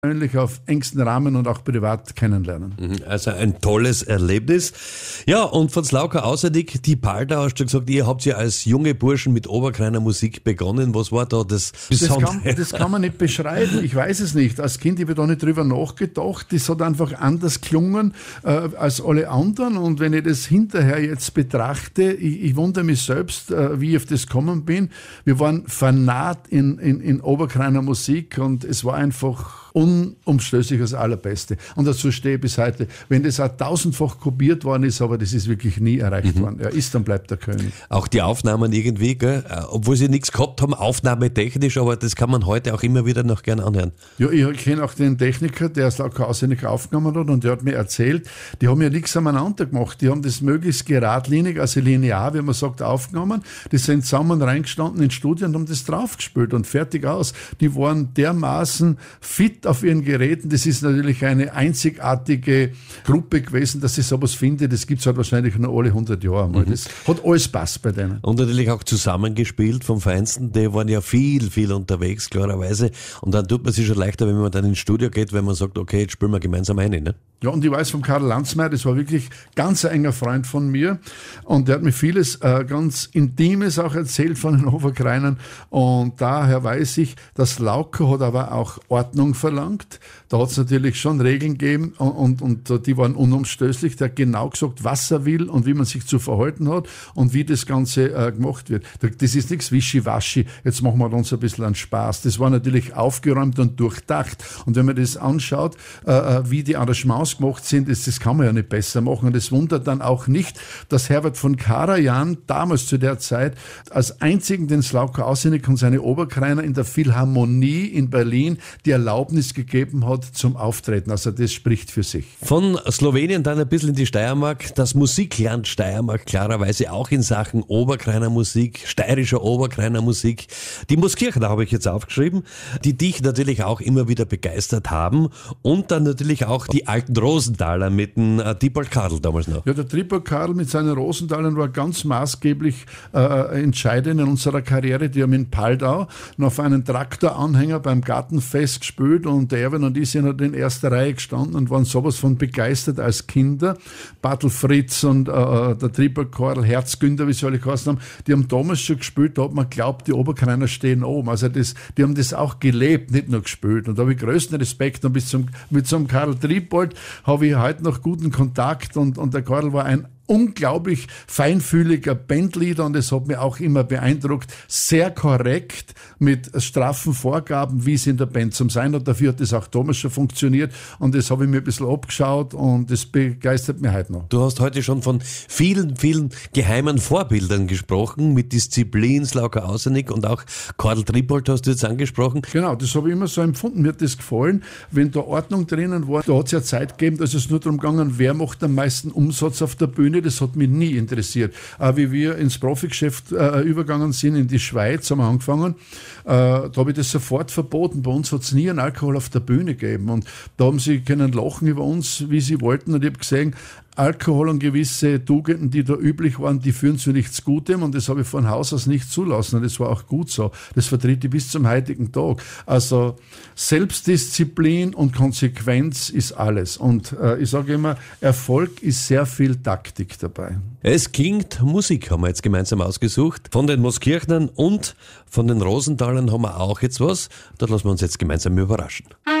persönlich auf engstem Rahmen und auch privat kennenlernen. Also ein tolles Erlebnis. Ja, und von Slauka Außerdick, die Paldau, hast du gesagt, ihr habt ja als junge Burschen mit Oberkreiner Musik begonnen. Was war da das Besondere? Das kann man nicht beschreiben. Ich weiß es nicht. Als Kind habe ich da nicht drüber nachgedacht. Das hat einfach anders gelungen als alle anderen. Und wenn ich das hinterher jetzt betrachte, ich wundere mich selbst, wie ich auf das gekommen bin. Wir waren Fanat in Oberkreiner Musik und es war einfach unumstößlich das Allerbeste. Und dazu stehe ich bis heute. Wenn das auch tausendfach kopiert worden ist, aber das ist wirklich nie erreicht worden. Er ist, dann bleibt der König. Auch die Aufnahmen irgendwie, gell? Obwohl sie nichts gehabt haben, aufnahmetechnisch, aber das kann man heute auch immer wieder noch gern anhören. Ja, ich kenne auch den Techniker, der Slauka Außerdick aufgenommen hat, und der hat mir erzählt, die haben ja nichts aneinander gemacht. Die haben das möglichst geradlinig, also linear, wie man sagt, aufgenommen. Die sind zusammen reingestanden ins Studio und haben das draufgespielt und fertig aus. Die waren dermaßen fit auf ihren Geräten. Das ist natürlich eine einzigartige Gruppe gewesen, dass ich sowas finde. Das gibt es halt wahrscheinlich nur alle 100 Jahre mal. Das hat alles Spaß bei denen. Und natürlich auch zusammengespielt vom Feinsten. Die waren ja viel unterwegs, klarerweise. Und dann tut man sich schon leichter, wenn man dann ins Studio geht, wenn man sagt, okay, jetzt spielen wir gemeinsam eine, ne? Ja, und ich weiß vom Karl Landsmeyer, das war wirklich ganz ein enger Freund von mir. Und der hat mir vieles ganz Intimes auch erzählt von den Oberkreinern. Und daher weiß ich, dass Slauka hat aber auch Ordnung verlangt. Da hat es natürlich schon Regeln gegeben und die waren unumstößlich. Der hat genau gesagt, was er will und wie man sich zu verhalten hat und wie das Ganze gemacht wird. Das ist nichts Wischiwaschi, jetzt machen wir uns ein bisschen an Spaß. Das war natürlich aufgeräumt und durchdacht. Und wenn man das anschaut, wie die Arrangements gemacht sind, das kann man ja nicht besser machen. Und es wundert dann auch nicht, dass Herbert von Karajan damals zu der Zeit als einzigen den Slauka Außerdick und seine Oberkreiner in der Philharmonie in Berlin die Erlaubnis gegeben hat zum Auftreten. Also das spricht für sich. Von Slowenien dann ein bisschen in die Steiermark. Das Musikland Steiermark klarerweise auch in Sachen Oberkreiner Musik, steirischer Oberkreiner Musik. Die Muskirchener habe ich jetzt aufgeschrieben, die dich natürlich auch immer wieder begeistert haben. Und dann natürlich auch die alten Rosenthaler mit dem Diebold Kadl damals noch. Ja, der Diebold Kadl mit seinen Rosenthalern war ganz maßgeblich entscheidend in unserer Karriere. Die haben in Paldau noch auf einen Traktoranhänger beim Gartenfest gespielt und der Erwin und ich sind halt in erster Reihe gestanden und waren sowas von begeistert als Kinder. Bartel Fritz und der Diebold Kadl, Herzgünder, wie sie alle geheißen haben, die haben damals schon gespielt, da hat man geglaubt, die Oberkreiner stehen oben. Also die haben das auch gelebt, nicht nur gespielt. Und da habe ich größten Respekt und mit so einem Karl Diebold habe ich heute noch guten Kontakt und der Karl war ein unglaublich feinfühliger Bandleader und es hat mich auch immer beeindruckt, sehr korrekt mit straffen Vorgaben, wie es in der Band zum sein hat. Dafür hat das auch damals schon funktioniert und das habe ich mir ein bisschen abgeschaut und das begeistert mich heute noch. Du hast heute schon von vielen geheimen Vorbildern gesprochen, mit Disziplin, Slauka Außerdick und auch Karl Diebold hast du jetzt angesprochen. Genau, das habe ich immer so empfunden. Mir hat das gefallen, wenn da Ordnung drinnen war. Da hat es ja Zeit gegeben, dass es nur darum gegangen, wer macht am meisten Umsatz auf der Bühne. Das hat mich nie interessiert. Wie wir ins Profigeschäft übergegangen sind, in die Schweiz, haben wir angefangen, da habe ich das sofort verboten. Bei uns hat es nie einen Alkohol auf der Bühne gegeben. Und da haben sie können lachen über uns, wie sie wollten. Und ich habe gesehen, Alkohol und gewisse Tugenden, die da üblich waren, die führen zu nichts Gutem und das habe ich von Haus aus nicht zulassen und das war auch gut so. Das vertrete ich bis zum heutigen Tag. Also Selbstdisziplin und Konsequenz ist alles und ich sage immer, Erfolg ist sehr viel Taktik dabei. Es klingt Musik, haben wir jetzt gemeinsam ausgesucht. Von den Muskirchnern und von den Rosenthalern haben wir auch jetzt was. Da lassen wir uns jetzt gemeinsam überraschen.